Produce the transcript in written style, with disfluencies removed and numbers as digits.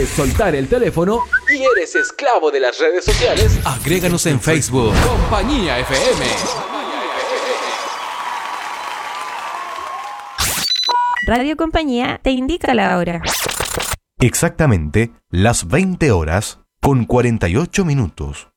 Soltar el teléfono y eres esclavo de las redes sociales. Agréganos en Facebook. Compañía FM. Radio Compañía te indica la hora. Exactamente las 20 horas con 48 minutos.